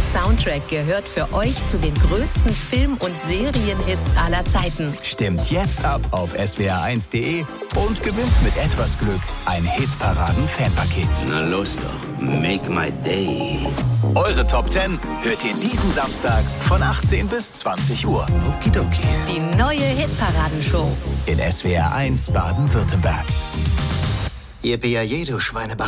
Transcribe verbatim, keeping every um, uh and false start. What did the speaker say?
Soundtrack gehört für euch zu den größten Film- und Serienhits aller Zeiten. Stimmt jetzt ab auf S W R eins punkt de und gewinnt mit etwas Glück ein Hitparaden-Fanpaket. Na los doch, make my day. Eure Top zehn hört ihr diesen Samstag von achtzehn bis zwanzig Uhr. Okidoki. Die neue Hitparadenshow In S W R eins Baden-Württemberg. Yippie, du Schweineback.